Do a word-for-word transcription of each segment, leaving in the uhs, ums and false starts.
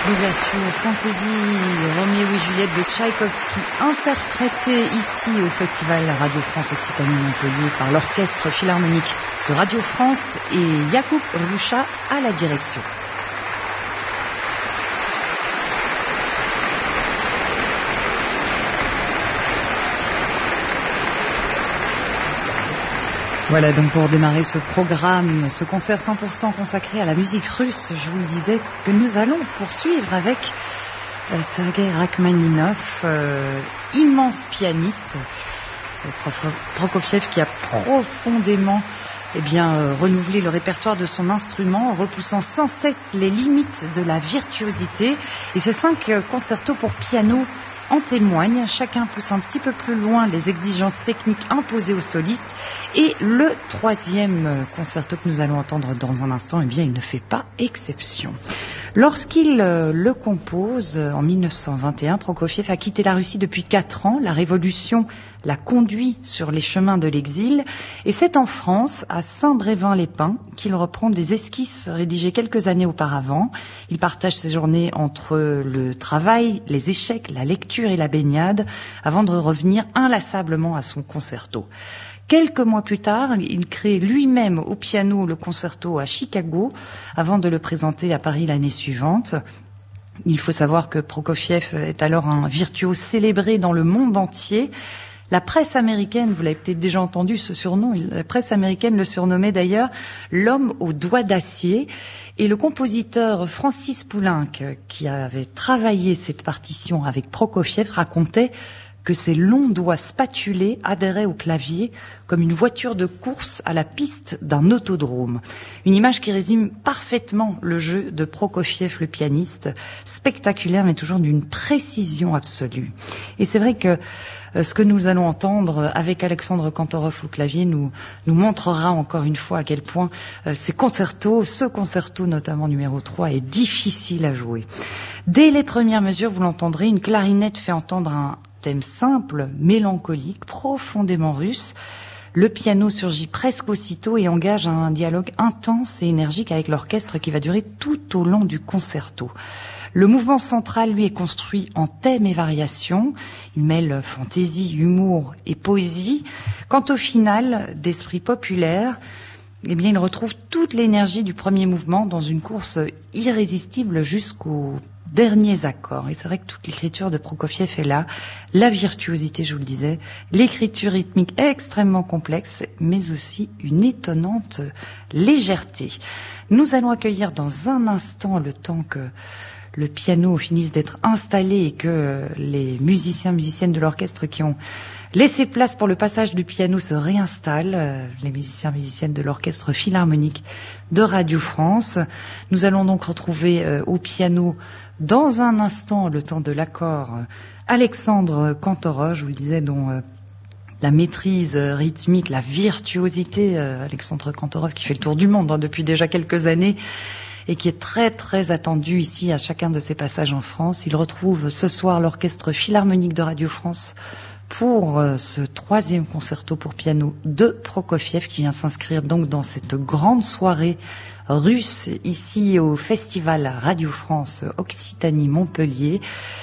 L'ouverture Fantaisie Roméo et Juliette de Tchaïkovski, interprétée ici au Festival Radio France Occitanie-Montpellier par l'Orchestre Philharmonique de Radio France et Jakub Hruša à la direction. Voilà donc pour démarrer ce programme, ce concert cent pour cent consacré à la musique russe, je vous le disais, que nous allons poursuivre avec euh, Sergei Rachmaninov, euh, immense pianiste, euh, Prokofiev qui a profondément eh bien, euh, renouvelé le répertoire de son instrument, en repoussant sans cesse les limites de la virtuosité. Et ces cinq euh, concertos pour piano en témoignent, chacun pousse un petit peu plus loin les exigences techniques imposées aux solistes. Et le troisième concerto que nous allons entendre dans un instant, eh bien, il ne fait pas exception. Lorsqu'il euh, le compose en mille neuf cent vingt et un, Prokofiev a quitté la Russie depuis quatre ans. La Révolution l'a conduit sur les chemins de l'exil. Et c'est en France, à Saint-Brévin-les-Pins, qu'il reprend des esquisses rédigées quelques années auparavant. Il partage ses journées entre le travail, les échecs, la lecture et la baignade, avant de revenir inlassablement à son concerto. Quelques mois plus tard, il crée lui-même au piano le concerto à Chicago, avant de le présenter à Paris l'année suivante. Il faut savoir que Prokofiev est alors un virtuose célébré dans le monde entier. La presse américaine, vous l'avez peut-être déjà entendu ce surnom, la presse américaine le surnommait d'ailleurs l'homme aux doigts d'acier. Et le compositeur Francis Poulenc, qui avait travaillé cette partition avec Prokofiev, racontait que ses longs doigts spatulés adhéraient au clavier comme une voiture de course à la piste d'un autodrome. Une image qui résume parfaitement le jeu de Prokofiev, le pianiste, spectaculaire mais toujours d'une précision absolue. Et c'est vrai que euh, ce que nous allons entendre avec Alexandre Kantorov au clavier nous, nous montrera encore une fois à quel point euh, ces concertos, ce concerto notamment numéro trois, est difficile à jouer. Dès les premières mesures, vous l'entendrez, une clarinette fait entendre un thème simple, mélancolique, profondément russe. Le piano surgit presque aussitôt et engage un dialogue intense et énergique avec l'orchestre qui va durer tout au long du concerto. Le mouvement central, lui, est construit en thèmes et variations. Il mêle fantaisie, humour et poésie. Quant au final, d'esprit populaire, eh bien, il retrouve toute l'énergie du premier mouvement dans une course irrésistible jusqu'aux derniers accords. Et c'est vrai que toute l'écriture de Prokofiev est là. La virtuosité, je vous le disais, l'écriture rythmique extrêmement complexe, mais aussi une étonnante légèreté. Nous allons accueillir dans un instant, le temps que le piano finisse d'être installé et que les musiciens, musiciennes de l'orchestre qui ont laissé place pour le passage du piano se réinstallent, euh, les musiciens, musiciennes de l'Orchestre Philharmonique de Radio France. Nous allons donc retrouver euh, au piano dans un instant, le temps de l'accord, euh, Alexandre Kantorov, je vous le disais, dont euh, la maîtrise euh, rythmique, la virtuosité, euh, Alexandre Kantorov qui fait le tour du monde hein, depuis déjà quelques années, et qui est très très attendu ici à chacun de ses passages en France. Il retrouve ce soir l'Orchestre Philharmonique de Radio France pour euh, ce troisième concerto pour piano de Prokofiev qui vient s'inscrire donc dans cette grande soirée russe ici au Festival Radio France Occitanie-Montpellier.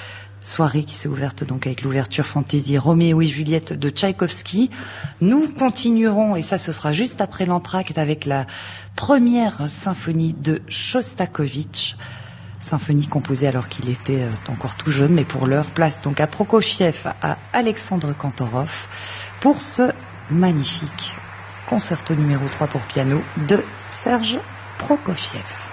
Soirée qui s'est ouverte donc avec l'ouverture Fantaisie Roméo et Juliette de Tchaïkovski. Nous continuerons, et ça ce sera juste après l'entracte, avec la première symphonie de Shostakovich, symphonie composée alors qu'il était euh, encore tout jeune, mais pour l'heure, place donc à Prokofiev, à Alexandre Kantorov, pour ce magnifique concerto numéro trois pour piano de Serge Prokofiev.